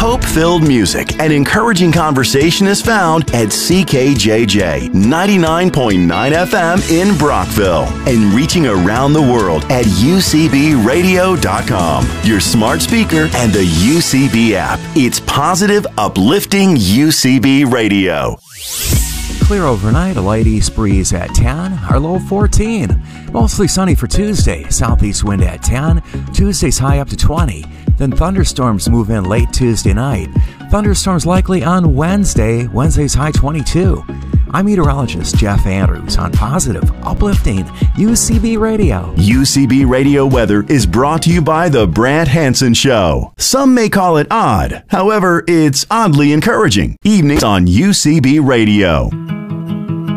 Hope-filled music and encouraging conversation is found at CKJJ 99.9 FM in Brockville and reaching around the world at UCBradio.com, your smart speaker, and the UCB app. It's positive, uplifting UCB Radio. Clear overnight, a light east breeze at 10, our low 14. Mostly sunny for Tuesday, southeast wind at 10, Tuesday's high up to 20. Then thunderstorms move in late Tuesday night. Thunderstorms likely on Wednesday's high 22. I'm meteorologist Jeff Andrews on positive, uplifting UCB Radio. UCB Radio weather is brought to you by The Brant Hansen Show. Some may call it odd. However, it's oddly encouraging. Evenings on UCB Radio.